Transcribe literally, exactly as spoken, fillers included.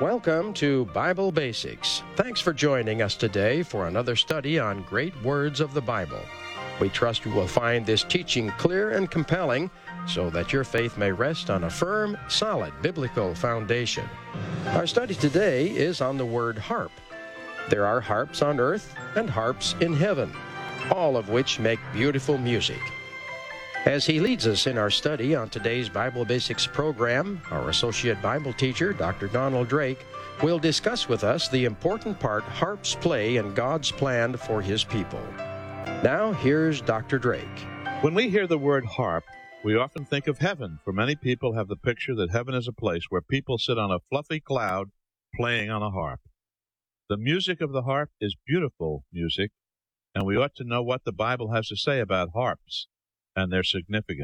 Welcome to Bible Basics. Thanks for joining us today for another study on great words of the Bible. We trust you will find this teaching clear and compelling so that your faith may rest on a firm, solid biblical foundation. Our study today is on the word harp. There are harps on earth and harps in heaven, all of which make beautiful music. As he leads us in our study on today's Bible Basics program, our Associate Bible Teacher, Doctor Donald Drake, will discuss with us the important part harps play in God's plan for His people. Now, here's Doctor Drake. When we hear the word harp, we often think of heaven, for many people have the picture that heaven is a place where people sit on a fluffy cloud playing on a harp. The music of the harp is beautiful music, and we ought to know what the Bible has to say about harps and their significance.